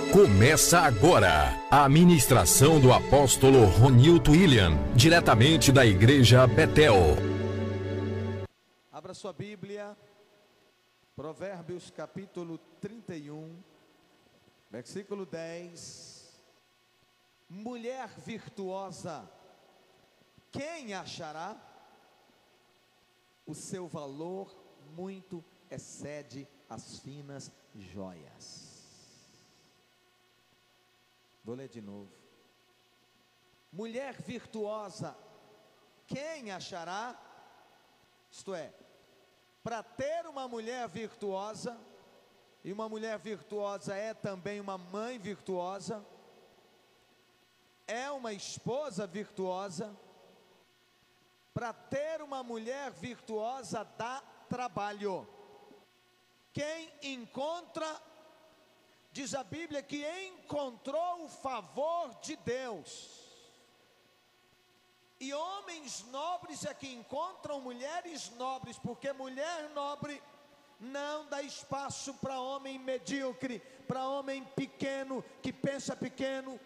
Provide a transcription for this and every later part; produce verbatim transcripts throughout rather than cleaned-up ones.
Começa agora a ministração do apóstolo Ronilton William, diretamente da igreja Betel. Abra sua Bíblia, Provérbios capítulo trinta e um, versículo dez. Mulher virtuosa, quem achará? O seu valor muito excede as finas joias. Vou ler de novo. Mulher virtuosa, quem achará? Isto é, para ter uma mulher virtuosa, e uma mulher virtuosa é também uma mãe virtuosa, é uma esposa virtuosa. Para ter uma mulher virtuosa dá trabalho. Quem encontra, diz a Bíblia, que encontrou o favor de Deus. E homens nobres é que encontram mulheres nobres, porque mulher nobre não dá espaço para homem medíocre, para homem pequeno, que pensa pequeno.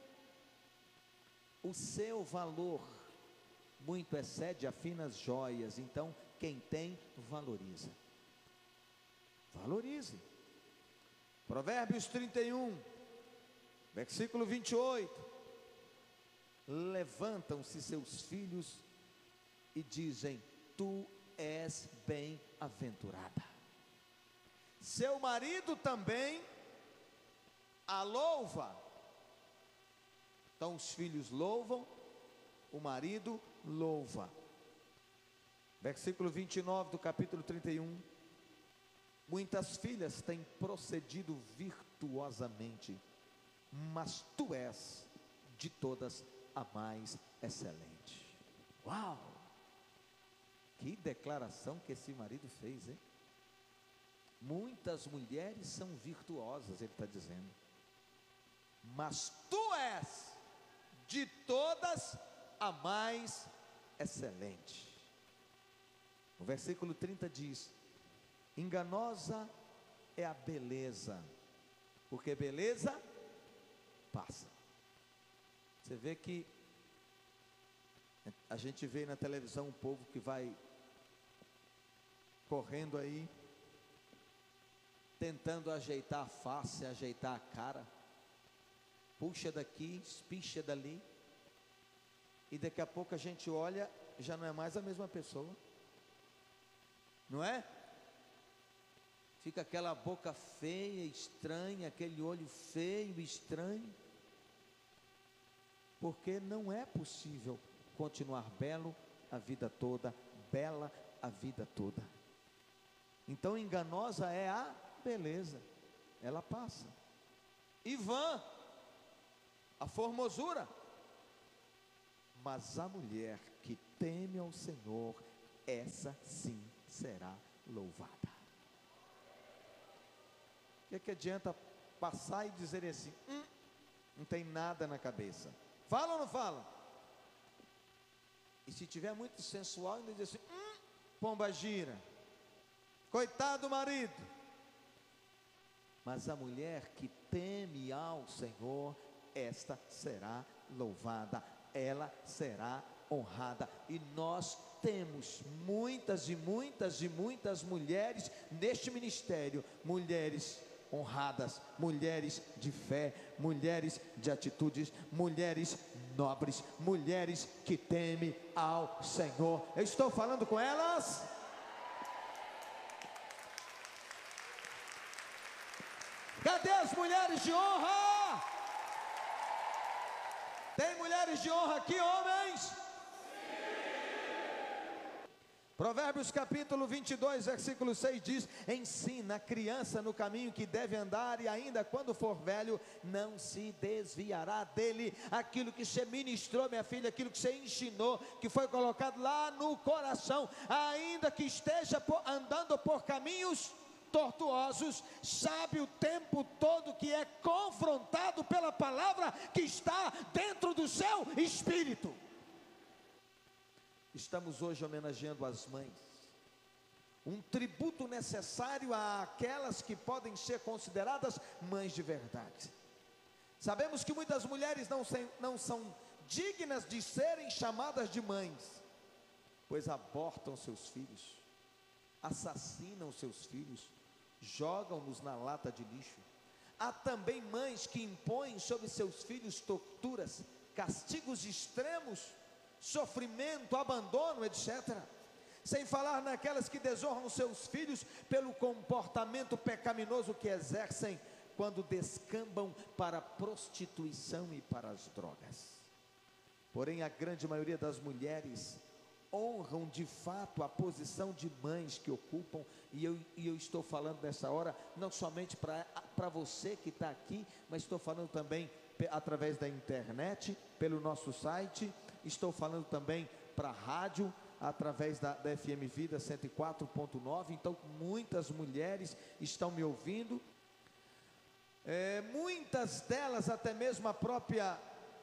O seu valor muito excede a finas joias. Então quem tem, valoriza. Valorize. Provérbios trinta e um, versículo vinte e oito. Levantam-se seus filhos e dizem: tu és bem-aventurada. Seu marido também a louva. Então os filhos louvam, o marido louva. Versículo vinte e nove do capítulo trinta e um. Muitas filhas têm procedido virtuosamente, mas tu és de todas a mais excelente. Uau! Que declaração que esse marido fez, hein? Muitas mulheres são virtuosas, ele está dizendo, mas tu és de todas a mais excelente. O versículo trinta diz: enganosa é a beleza, porque beleza passa. Você vê que a gente vê na televisão um povo que vai correndo aí, tentando ajeitar a face, ajeitar a cara, puxa daqui, espicha dali, e daqui a pouco a gente olha, já não é mais a mesma pessoa, não é? Fica aquela boca feia, estranha, aquele olho feio, estranho, porque não é possível continuar belo a vida toda, bela a vida toda. Então enganosa é a beleza, ela passa. E vã a formosura, mas a mulher que teme ao Senhor, essa sim será louvada. O que, que adianta passar e dizer assim, hum, não tem nada na cabeça? Fala ou não fala? E se tiver muito sensual, ainda diz assim, hum, pomba gira, coitado do marido. Mas a mulher que teme ao Senhor, esta será louvada, ela será honrada. E nós temos muitas e muitas e muitas mulheres neste ministério, mulheres honradas, mulheres de fé, mulheres de atitudes, mulheres nobres, mulheres que temem ao Senhor. Eu estou falando com elas? Cadê as mulheres de honra? Tem mulheres de honra aqui, homens? Provérbios capítulo vinte e dois, versículo seis diz: ensina a criança no caminho que deve andar, e ainda quando for velho, não se desviará dele. Aquilo que você ministrou, minha filha, aquilo que você ensinou, que foi colocado lá no coração, ainda que esteja por, andando por caminhos tortuosos, sabe o tempo todo que é confrontado pela palavra que está dentro do seu espírito. Estamos hoje homenageando as mães, um tributo necessário àquelas que podem ser consideradas mães de verdade. Sabemos que muitas mulheres não, sem, não são dignas de serem chamadas de mães, pois abortam seus filhos, assassinam seus filhos, jogam-nos na lata de lixo. Há também mães que impõem sobre seus filhos torturas, castigos extremos, sofrimento, abandono, etcétera. Sem falar naquelas que desonram seus filhos pelo comportamento pecaminoso que exercem quando descambam para a prostituição e para as drogas. Porém, a grande maioria das mulheres honram de fato a posição de mães que ocupam, e eu, e eu estou falando nessa hora, não somente para você que está aqui, mas estou falando também através da internet, pelo nosso site, estou falando também para a rádio, através da, da F M Vida cento e quatro ponto nove, então muitas mulheres estão me ouvindo, é, muitas delas até mesmo a própria,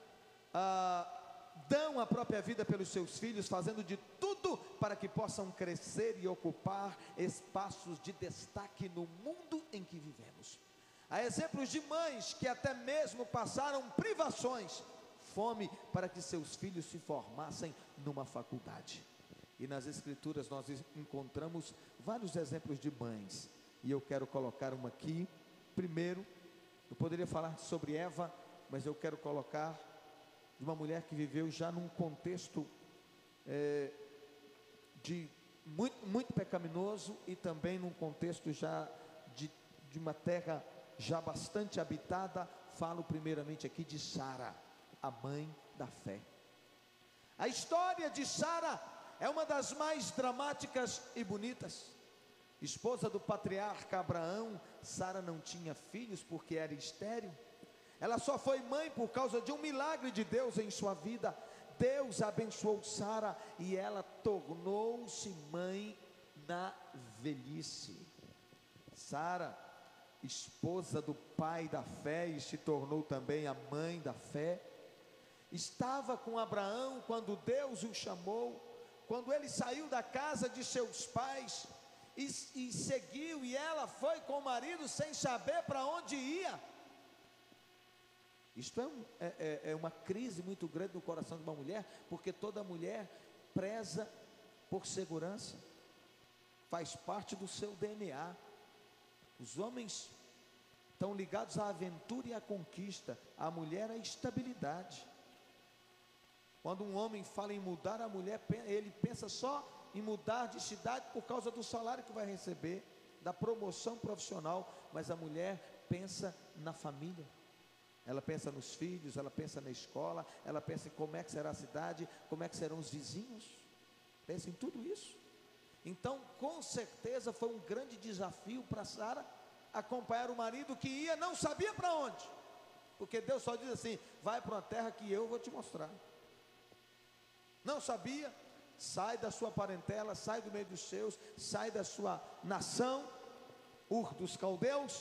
a, dão a própria vida pelos seus filhos, fazendo de tudo para que possam crescer e ocupar espaços de destaque no mundo em que vivemos. Há exemplos de mães que até mesmo passaram privações, fome, para que seus filhos se formassem numa faculdade. E nas escrituras nós encontramos vários exemplos de mães, e eu quero colocar uma aqui. Primeiro, eu poderia falar sobre Eva, mas eu quero colocar de uma mulher que viveu já num contexto é, de muito, muito pecaminoso, e também num contexto já de, de uma terra já bastante habitada. Falo primeiramente aqui de Sara, a mãe da fé. A história de Sara é uma das mais dramáticas e bonitas. Esposa do patriarca Abraão, Sara não tinha filhos porque era estéril. Ela só foi mãe por causa de um milagre de Deus em sua vida. Deus abençoou Sara e ela tornou-se mãe na velhice. Sara, esposa do pai da fé, e se tornou também a mãe da fé, estava com Abraão quando Deus o chamou, quando ele saiu da casa de seus pais e, e seguiu, e ela foi com o marido sem saber para onde ia. Isto é, um, é, é uma crise muito grande no coração de uma mulher, porque toda mulher preza por segurança, faz parte do seu D N A. Os homens estão ligados à aventura e à conquista, a mulher à estabilidade. Quando um homem fala em mudar, a mulher, ele pensa só em mudar de cidade por causa do salário que vai receber, da promoção profissional, mas a mulher pensa na família. Ela pensa nos filhos, ela pensa na escola, ela pensa em como é que será a cidade, como é que serão os vizinhos, pensa em tudo isso. Então, com certeza foi um grande desafio para Sara acompanhar o marido que ia, não sabia para onde, porque Deus só diz assim: vai para uma terra que eu vou te mostrar. Não sabia, sai da sua parentela, sai do meio dos seus, sai da sua nação, Ur dos Caldeus.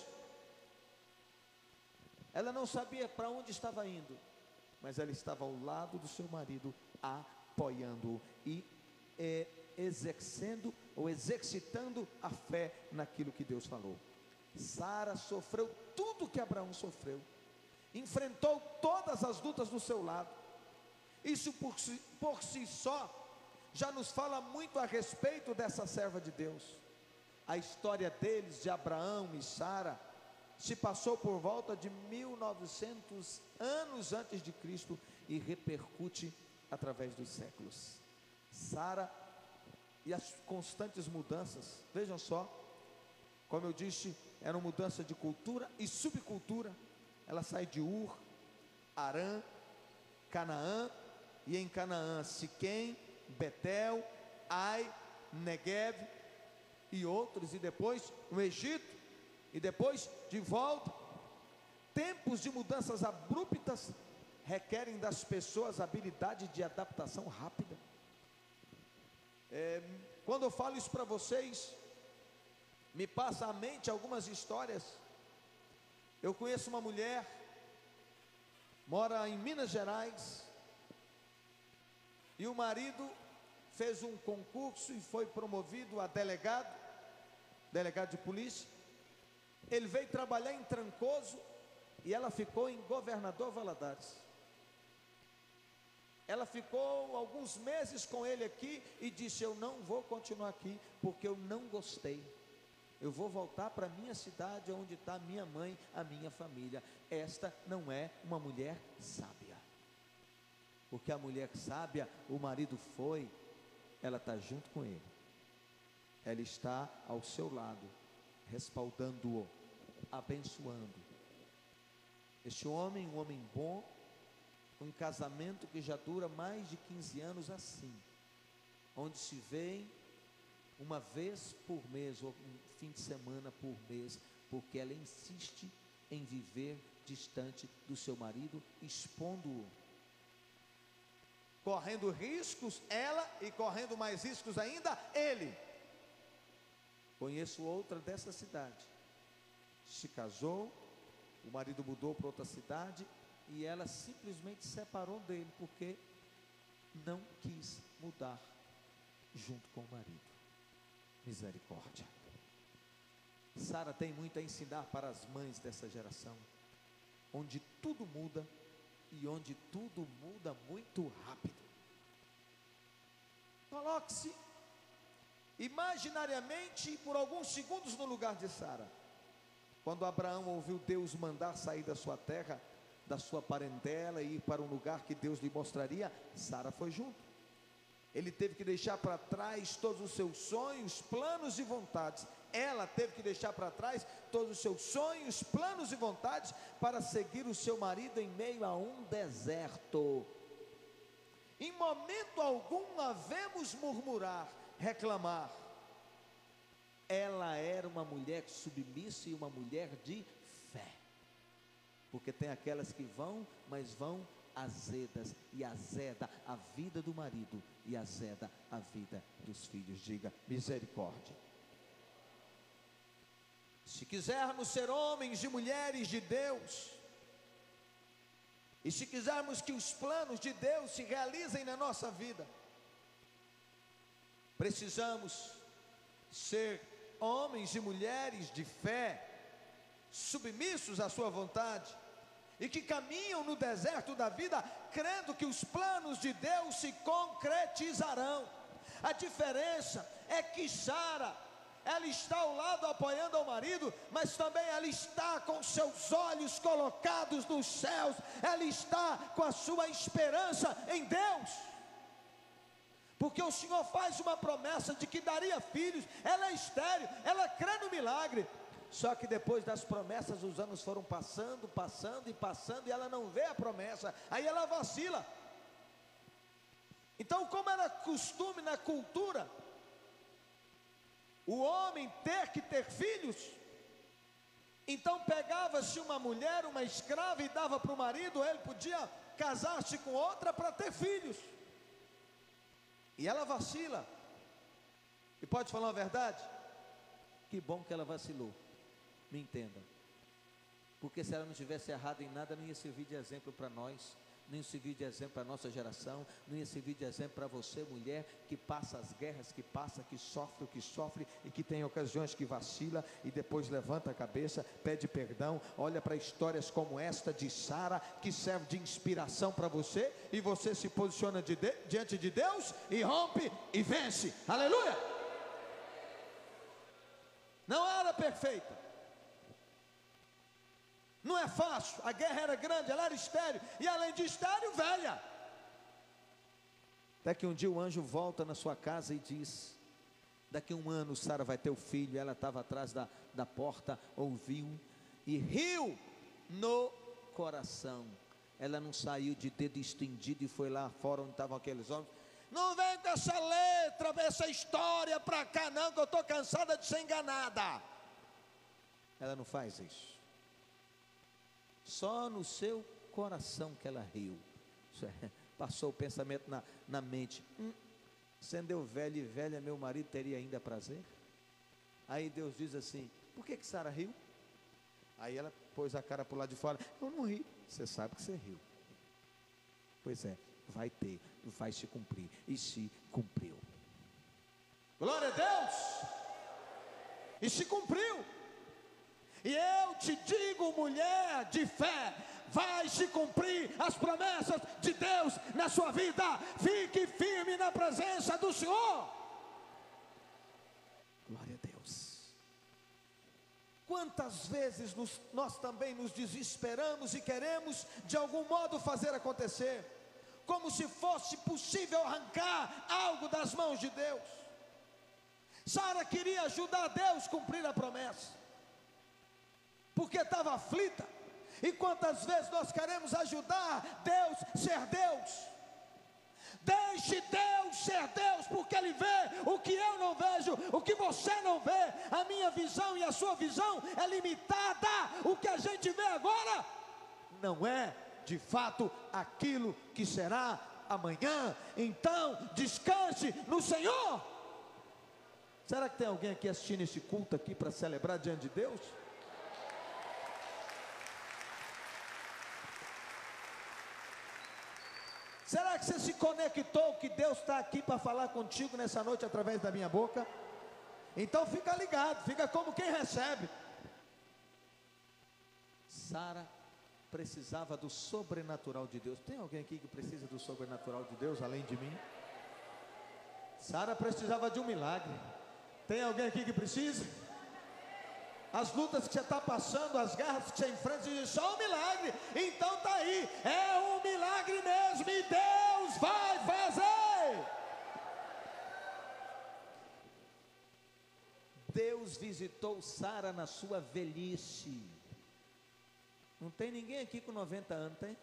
Ela não sabia para onde estava indo, mas ela estava ao lado do seu marido, apoiando-o e é, exercendo ou exercitando a fé naquilo que Deus falou. Sara sofreu tudo que Abraão sofreu, enfrentou todas as lutas do seu lado. Isso por si, por si só já nos fala muito a respeito dessa serva de Deus. A história deles, de Abraão e Sara, se passou por volta de mil e novecentos anos antes de Cristo e repercute através dos séculos. Sara e as constantes mudanças, vejam só, como eu disse, era uma mudança de cultura e subcultura. Ela sai de Ur, Arã, Canaã, e em Canaã, Siquém, Betel, Ai, Negueve e outros, e depois no Egito, e depois de volta. Tempos de mudanças abruptas requerem das pessoas habilidade de adaptação rápida. É, quando eu falo isso para vocês, me passa à mente algumas histórias. Eu conheço uma mulher, mora em Minas Gerais, e o marido fez um concurso e foi promovido a delegado, delegado de polícia. Ele veio trabalhar em Trancoso e ela ficou em Governador Valadares. Ela ficou alguns meses com ele aqui e disse: eu não vou continuar aqui, porque eu não gostei. Eu vou voltar para a minha cidade, onde está a minha mãe, a minha família. Esta não é uma mulher sábia. Porque a mulher sábia, o marido foi, ela está junto com ele. Ela está ao seu lado, respaldando-o, abençoando. Este homem, um homem bom, um casamento que já dura mais de quinze anos assim, onde se vê uma vez por mês, ou um fim de semana por mês, porque ela insiste em viver distante do seu marido, expondo-o, correndo riscos ela e correndo mais riscos ainda ele. Conheço outra dessa cidade, se casou, o marido mudou para outra cidade e ela simplesmente separou dele, porque não quis mudar junto com o marido. Misericórdia. Sara tem muito a ensinar para as mães dessa geração, onde tudo muda e onde tudo muda muito rápido. Coloque-se imaginariamente por alguns segundos no lugar de Sara. Quando Abraão ouviu Deus mandar sair da sua terra, da sua parentela e ir para um lugar que Deus lhe mostraria, Sara foi junto. Ele teve que deixar para trás todos os seus sonhos, planos e vontades. Ela teve que deixar para trás todos os seus sonhos, planos e vontades para seguir o seu marido em meio a um deserto. Em momento algum havemos murmurar, reclamar. Ela era uma mulher submissa e uma mulher de fé. Porque tem aquelas que vão, mas vão azedas, e azeda a vida do marido, e azeda a vida dos filhos. Diga: misericórdia. Se quisermos ser homens e mulheres de Deus, e se quisermos que os planos de Deus se realizem na nossa vida, precisamos ser homens e mulheres de fé, submissos à sua vontade, e que caminham no deserto da vida, crendo que os planos de Deus se concretizarão. A diferença é que Sara, ela está ao lado apoiando ao marido, mas também ela está com seus olhos colocados nos céus, ela está com a sua esperança em Deus, porque o Senhor faz uma promessa de que daria filhos. Ela é estéril, ela crê no milagre. Só que depois das promessas, os anos foram passando, passando e passando, e ela não vê a promessa, aí ela vacila. Então, como era costume na cultura, o homem ter que ter filhos, então pegava-se uma mulher, uma escrava, e dava para o marido, ele podia casar-se com outra para ter filhos. E ela vacila. E pode falar a verdade? Que bom que ela vacilou. Me entenda. Porque se ela não tivesse errado em nada, não ia servir de exemplo para nós, não ia servir de exemplo para a nossa geração, não ia servir de exemplo para você, mulher, que passa as guerras, que passa, que sofre o que sofre, e que tem ocasiões que vacila, e depois levanta a cabeça, pede perdão. Olha para histórias como esta de Sara, que serve de inspiração para você, e você se posiciona de de, diante de Deus, e rompe e vence. Aleluia! Não era perfeita, não é fácil, a guerra era grande, ela era estéril, e além de estéril, velha. Até que um dia o anjo volta na sua casa e diz: daqui a um ano Sara vai ter o filho. Ela estava atrás da, da porta, ouviu e riu no coração. Ela não saiu de dedo estendido e foi lá fora onde estavam aqueles homens. Não vem com essa letra, essa história para cá não, que eu estou cansada de ser enganada. Ela não faz isso. Só no seu coração que ela riu. Passou o pensamento na, na mente: hum, sendo eu velho e velha, meu marido teria ainda prazer? Aí Deus diz assim: por que que Sara riu? Aí ela pôs a cara para o lado de fora: eu não ri. Você sabe que você riu. Pois é, vai ter, vai se cumprir. E se cumpriu. Glória a Deus! E se cumpriu. E eu te digo, mulher de fé, vai se cumprir as promessas de Deus na sua vida. Fique firme na presença do Senhor. Glória a Deus. Quantas vezes nos, nós também nos desesperamos e queremos de algum modo fazer acontecer, como se fosse possível arrancar algo das mãos de Deus. Sara queria ajudar Deus a cumprir a promessa, porque estava aflita. E quantas vezes nós queremos ajudar Deus a ser Deus? Deixe Deus ser Deus, porque Ele vê o que eu não vejo, o que você não vê. A minha visão e a sua visão é limitada. O que a gente vê agora não é de fato aquilo que será amanhã. Então descanse no Senhor. Será que tem alguém aqui assistindo esse culto aqui para celebrar diante de Deus? Será que você se conectou que Deus está aqui para falar contigo nessa noite através da minha boca? Então fica ligado, fica como quem recebe. Sara precisava do sobrenatural de Deus. Tem alguém aqui que precisa do sobrenatural de Deus além de mim? Sara precisava de um milagre. Tem alguém aqui que precisa? As lutas que você está passando, as guerras que você enfrenta, você diz só um milagre. Então está aí, é um milagre mesmo, e Deus vai fazer. Deus visitou Sara na sua velhice. Não tem ninguém aqui com noventa anos, tem?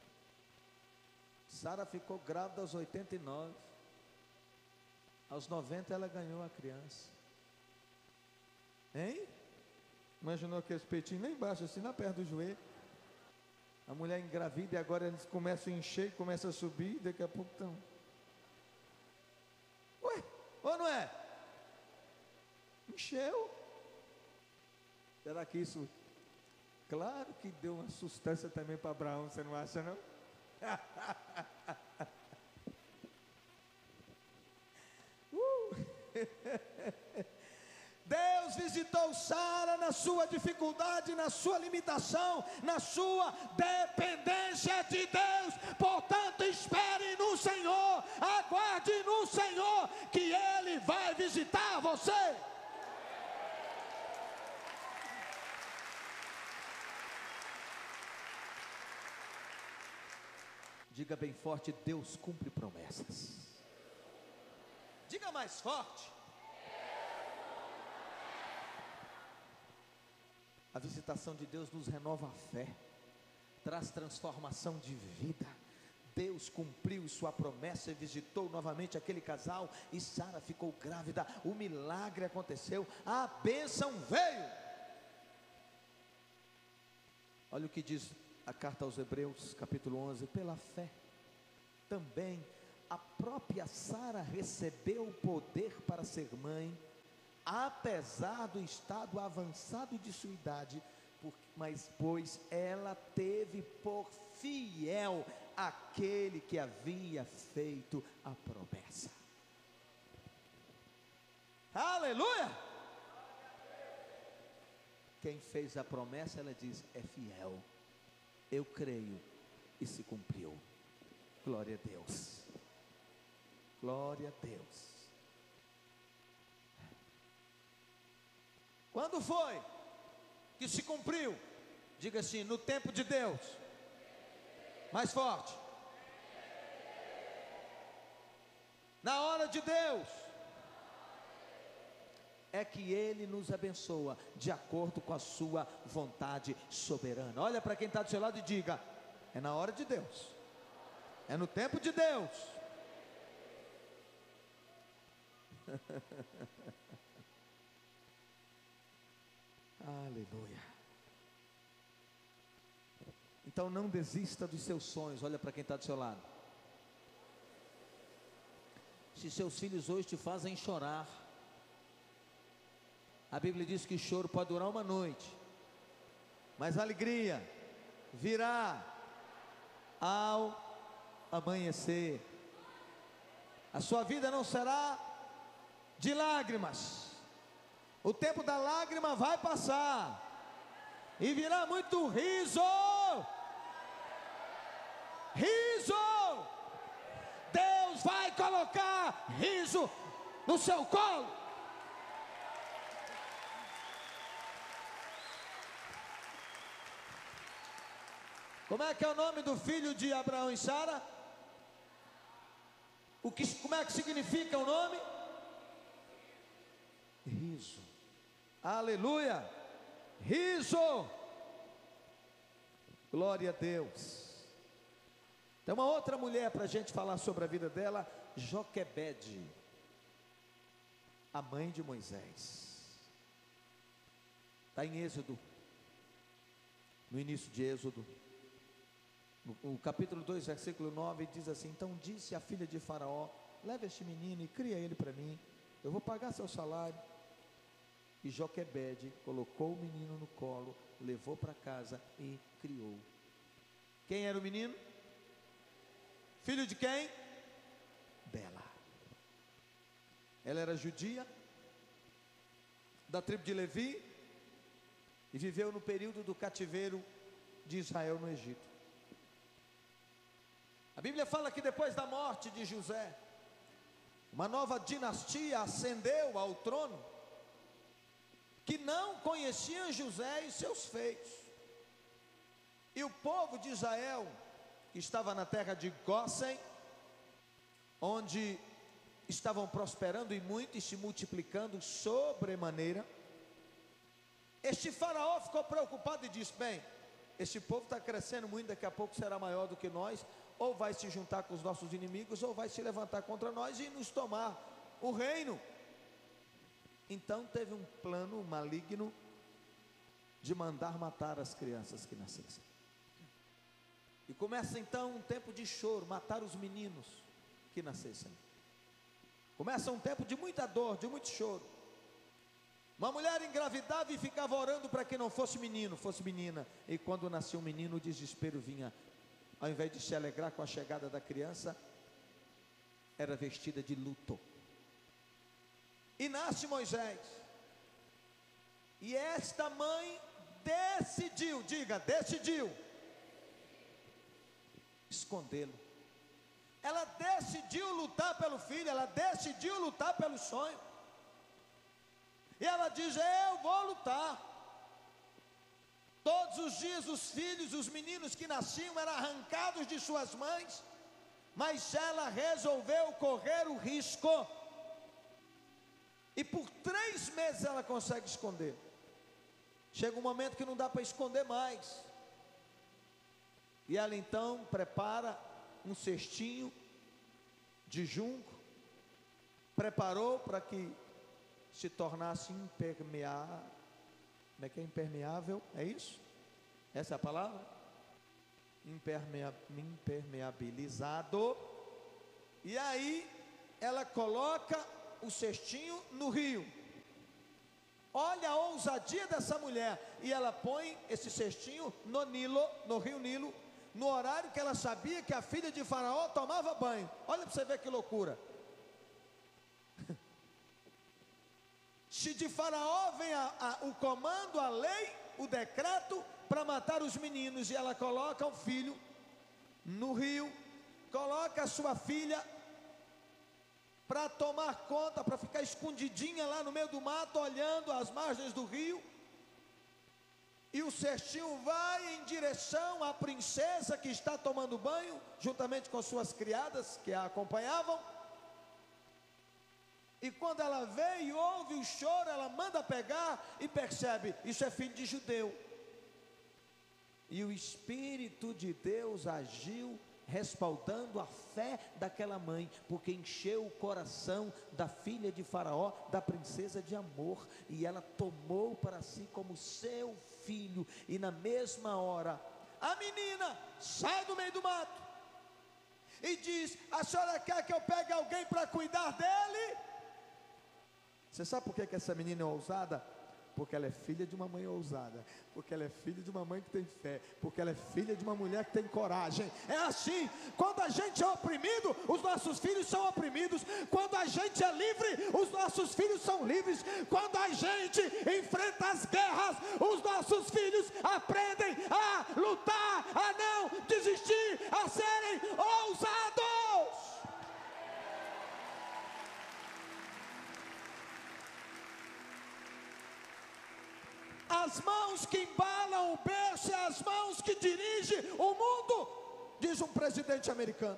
Sara ficou grávida aos oitenta e nove. Aos noventa ela ganhou a criança. Hein? Imaginou aqueles peitinhos lá embaixo, assim, lá perto do joelho. A mulher engravida e agora eles começam a encher, começam a subir, daqui a pouco estão. Ué, ou não é? Encheu. Será que isso... Claro que deu uma sustância também para Abraão, você não acha não? uh. Deus visitou Sara na sua dificuldade, na sua limitação, na sua dependência de Deus. Portanto, espere no Senhor, aguarde no Senhor, que Ele vai visitar você. Diga bem forte: Deus cumpre promessas. Diga mais forte. A visitação de Deus nos renova a fé, traz transformação de vida. Deus cumpriu sua promessa e visitou novamente aquele casal, e Sara ficou grávida. O milagre aconteceu, a bênção veio. Olha o que diz a carta aos Hebreus, capítulo onze: pela fé também a própria Sara recebeu o poder para ser mãe, apesar do estado avançado de sua idade, por, mas pois ela teve por fiel aquele que havia feito a promessa. Aleluia! Quem fez a promessa, ela diz, é fiel. Eu creio e se cumpriu. Glória a Deus. Glória a Deus. Quando foi que se cumpriu? Diga assim, no tempo de Deus. Mais forte. Na hora de Deus. É que Ele nos abençoa de acordo com a sua vontade soberana. Olha para quem está do seu lado e diga, é na hora de Deus. É no tempo de Deus. Aleluia. Então não desista dos seus sonhos. Olha para quem está do seu lado. Se seus filhos hoje te fazem chorar, a Bíblia diz que o choro pode durar uma noite, mas a alegria virá ao amanhecer. A sua vida não será de lágrimas. O tempo da lágrima vai passar. E virá muito riso. Riso. Deus vai colocar riso no seu colo. Como é que é o nome do filho de Abraão e Sara? O que, como é que significa o nome? Riso. Aleluia. Riso. Glória a Deus. Tem uma outra mulher para a gente falar sobre a vida dela, Joquebede, a mãe de Moisés. Está em Êxodo, no início de Êxodo, no, no capítulo dois, versículo nove, diz assim: então disse a filha de Faraó: leva este menino e cria ele para mim, eu vou pagar seu salário. E Joquebede colocou o menino no colo, levou para casa e criou. Quem era o menino? Filho de quem? Dela. Ela era judia, da tribo de Levi, e viveu no período do cativeiro de Israel no Egito. A Bíblia fala que depois da morte de José, uma nova dinastia ascendeu ao trono, que não conhecia José e seus feitos. E o povo de Israel, que estava na terra de Gósen, onde estavam prosperando e muito e se multiplicando sobremaneira, este faraó ficou preocupado e disse: bem, este povo está crescendo muito, daqui a pouco será maior do que nós, ou vai se juntar com os nossos inimigos, ou vai se levantar contra nós e nos tomar o reino. Então teve um plano maligno de mandar matar as crianças que nascessem. E começa então um tempo de choro, matar os meninos que nascessem. Começa um tempo de muita dor, de muito choro. Uma mulher engravidava e ficava orando para que não fosse menino, fosse menina. E quando nascia um menino, o desespero vinha. Ao invés de se alegrar com a chegada da criança, era vestida de luto. E nasce Moisés. E esta mãe decidiu, diga, decidiu escondê-lo. Ela decidiu lutar pelo filho, ela decidiu lutar pelo sonho. E ela diz: eu vou lutar. Todos os dias os filhos, os meninos que nasciam eram arrancados de suas mães, mas ela resolveu correr o risco. E por três meses ela consegue esconder. Chega um momento que não dá para esconder mais. E ela então prepara um cestinho de junco, preparou para que se tornasse impermeável. Como é que é impermeável? É isso? Essa é a palavra? Impermea, impermeabilizado. E aí ela coloca o cestinho no rio. Olha a ousadia dessa mulher. E ela põe esse cestinho no Nilo, no rio Nilo, no horário que ela sabia que a filha de Faraó tomava banho. Olha para você ver que loucura. Se de Faraó vem a, a, o comando, a lei, o decreto para matar os meninos, e ela coloca o filho no rio, coloca a sua filha para tomar conta, para ficar escondidinha lá no meio do mato, olhando as margens do rio. E o cestinho vai em direção à princesa que está tomando banho, juntamente com suas criadas que a acompanhavam. E quando ela vê e ouve o choro, ela manda pegar e percebe: isso é filho de judeu. E o Espírito de Deus agiu, respaldando a fé daquela mãe, porque encheu o coração da filha de Faraó, da princesa de amor, e ela tomou para si como seu filho. E na mesma hora, a menina sai do meio do mato e diz: a senhora quer que eu pegue alguém para cuidar dele? Você sabe por que que essa menina é ousada? porque ela é filha de uma mãe ousada, porque ela é filha de uma mãe que tem fé, porque ela é filha de uma mulher que tem coragem. É assim, quando a gente é oprimido, os nossos filhos são oprimidos. Quando a gente é livre, os nossos filhos são livres. Quando a gente enfrenta as guerras, os nossos filhos aprendem a lutar, a não desistir, a serem ousados. As mãos que embalam o berço e as mãos que dirigem o mundo, diz um presidente americano.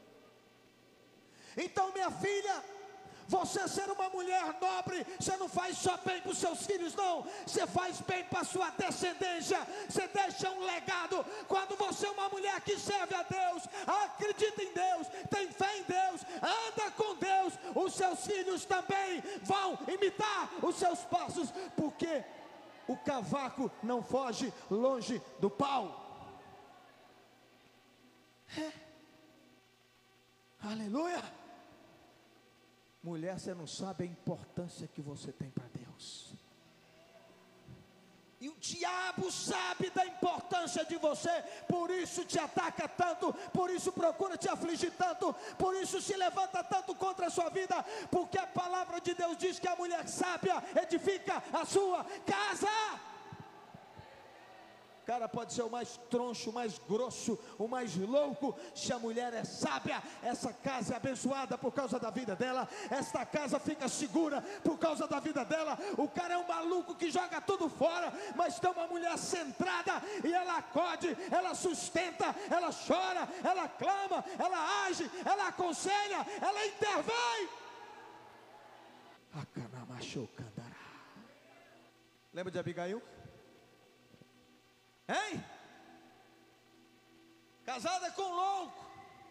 Então, minha filha, você ser uma mulher nobre, você não faz só bem para os seus filhos, não. Você faz bem para a sua descendência. Você deixa um legado. Quando você é uma mulher que serve a Deus, acredita em Deus, tem fé em Deus, anda com Deus, os seus filhos também vão imitar os seus passos, porque o cavaco não foge longe do pau. É. Aleluia. Mulher, você não sabe a importância que você tem para Deus. E o diabo sabe da importância de você, por isso te ataca tanto, por isso procura te afligir tanto, por isso se levanta tanto contra a sua vida, porque a palavra de Deus diz que a mulher sábia edifica a sua casa. O cara pode ser o mais troncho, o mais grosso, o mais louco. Se a mulher é sábia, essa casa é abençoada por causa da vida dela. Esta casa fica segura por causa da vida dela. O cara é um maluco que joga tudo fora, mas tem uma mulher centrada e ela acode, ela sustenta, ela chora, ela clama, ela age, ela aconselha, ela intervém. Lembra de Abigail? Hein? Casada com um louco,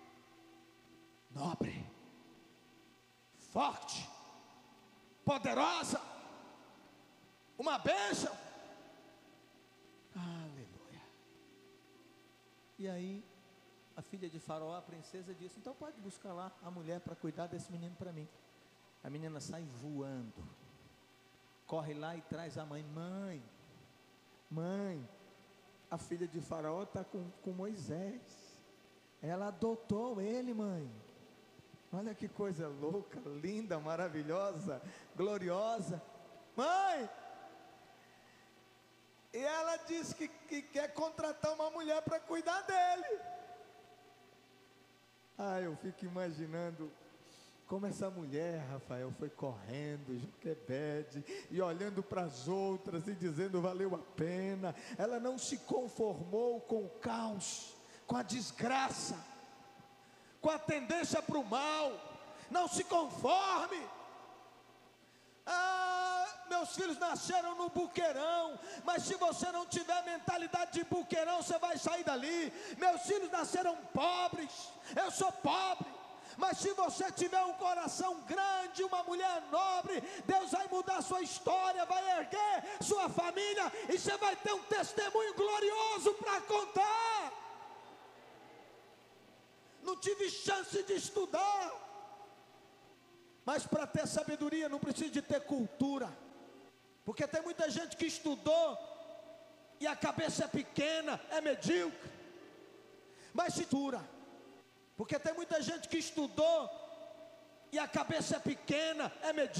nobre, forte, poderosa, uma bênção. Aleluia. E aí a filha de Faraó, a princesa, disse: então pode buscar lá a mulher para cuidar desse menino para mim. A menina sai voando, corre lá e traz a mãe. Mãe, mãe, a filha de Faraó está com, com Moisés. Ela adotou ele, mãe. Olha que coisa louca, linda, maravilhosa, gloriosa. Mãe! E ela diz que, que quer contratar uma mulher para cuidar dele. Ah, eu fico imaginando como essa mulher, Rafael, foi correndo, Joquebede, e olhando para as outras e dizendo: valeu a pena. Ela não se conformou com o caos, com a desgraça, com a tendência para o mal. Não se conforme. Ah, meus filhos nasceram no buqueirão, mas se você não tiver mentalidade de buqueirão, você vai sair dali. Meus filhos nasceram pobres, eu sou pobre. Mas se você tiver um coração grande, uma mulher nobre, Deus vai mudar sua história, vai erguer sua família, e você vai ter um testemunho glorioso para contar. Não tive chance de estudar, mas para ter sabedoria não precisa de ter cultura, porque tem muita gente que estudou e a cabeça é pequena, é medíocre. Mas se cultura, porque tem muita gente que estudou e a cabeça é pequena, é medíocre.